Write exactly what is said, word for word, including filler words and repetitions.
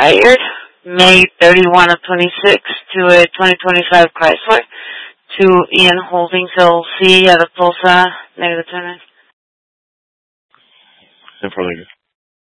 expired May thirty-first of twenty-six to a twenty twenty-five Chrysler to Ian Holdings L L C at a Tulsa, negative ten. ten for later.